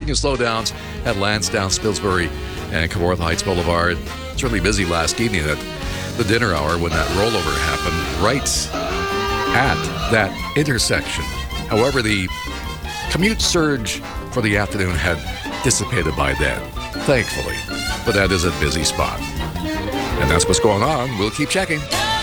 Speaking of slowdowns, at Lansdowne, Spilsbury, and Kawartha Heights Boulevard, certainly busy last evening at the dinner hour when that rollover happened, right at that intersection. However, the commute surge for the afternoon had dissipated by then, thankfully. But that is a busy spot. And that's what's going on. We'll keep checking.